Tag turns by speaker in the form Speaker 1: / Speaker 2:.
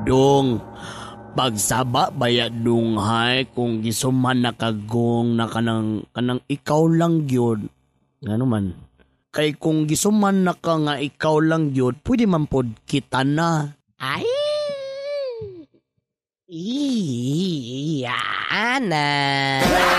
Speaker 1: Dong, pagsaba baya dunghay kung gisuman na kagong na kanang ikaw lang gyud. Ngano man? Kay kung gisuman na ka nga ikaw lang gyud, pwede man pod kita na.
Speaker 2: Ay! Iya na.